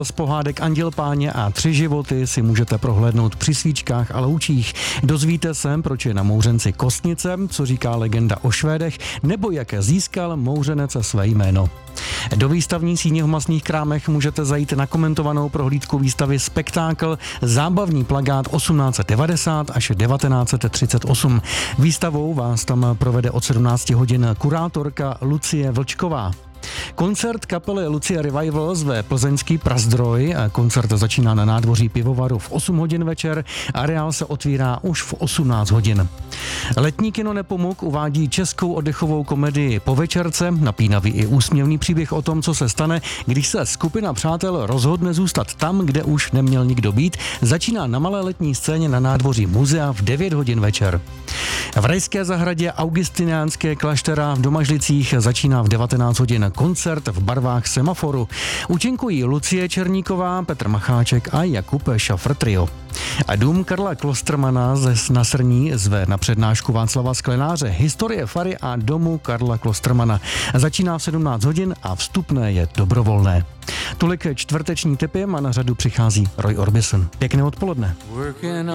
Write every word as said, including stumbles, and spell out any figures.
Z pohádek Anděl Páně a Tři životy si můžete prohlédnout při svíčkách a loučích. Dozvíte se, proč je na Mouřenci kostnice, co říká legenda o Švédech, nebo jak získal Mouřenec své jméno. Do výstavní síně v masných krámech můžete zajít na komentovanou prohlídku výstavy Spektákl, zábavní plakát osmnáct set devadesát až devatenáct set třicet osm. Výstavou vás tam provede od sedmnácti hodin kurátorka Lucie Vlčková. Koncert kapely Lucie Revivals ve plzeňský Prazdroj. Koncert začíná na nádvoří pivovaru v osm hodin večer, areál se otvírá už v osmnáct hodin. Letní kino Nepomuk uvádí českou oddechovou komedii Po večerce, napínavý i úsměvný příběh o tom, co se stane, když se skupina přátel rozhodne zůstat tam, kde už neměl nikdo být. Začíná na malé letní scéně na nádvoří muzea v devět hodin večer. V Rajské zahradě Augustiniánské kláštera v Domažlicích začíná v devatenáct hodin koncert v barvách Semaforu. Účinkují Lucie Černíková, Petr Macháček a Jakub Šafr Trio. A dům Karla Klostermana ze Nasrní zve na přednášku Václava Sklenáře Historie fary a domu Karla Klostermana. Začíná v sedmnáct hodin a vstupné je dobrovolné. Tolik čtvrteční tipy a na řadu přichází Roy Orbison. Pěkné odpoledne.